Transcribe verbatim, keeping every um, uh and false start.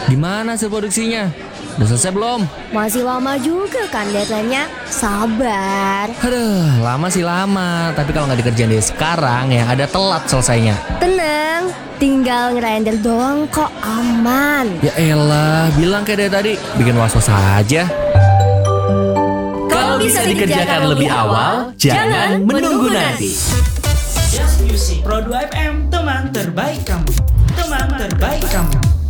Gimana hasil produksinya? Udah selesai belum? Masih lama juga kan deadline-nya. Sabar. Aduh, lama sih lama. Tapi kalau nggak dikerjain dari sekarang ya ada telat selesainya. Tenang, tinggal ngerender doang kok, aman. Ya elah, bilang kayak dari tadi, bikin was-was aja. Kalau bisa dikerjakan lebih awal, jangan menunggu nanti. Just Music Pro dua F M, teman terbaik kamu. Teman terbaik kamu.